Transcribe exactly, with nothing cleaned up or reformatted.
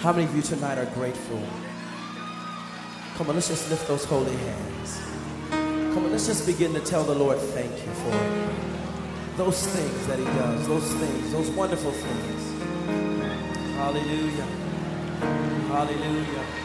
How many of you tonight are grateful? Come on, let's just lift those holy hands. Come on, let's just begin to tell the Lord thank you for those things that he does, those things, those wonderful things. Hallelujah. Hallelujah.